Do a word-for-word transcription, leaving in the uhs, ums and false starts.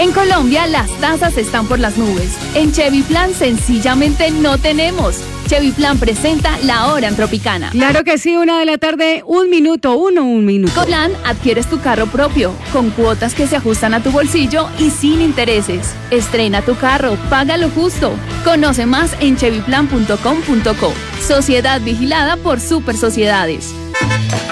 En Colombia, las tasas están por las nubes. En Chevy Plan, sencillamente no tenemos. Chevy Plan presenta La Hora en Tropicana. Claro que sí, una de la tarde, un minuto, uno, un minuto. Con Plan, adquieres tu carro propio, con cuotas que se ajustan a tu bolsillo y sin intereses. Estrena tu carro, paga lo justo. Conoce más en chevy plan punto com punto co. Sociedad vigilada por Super Sociedades.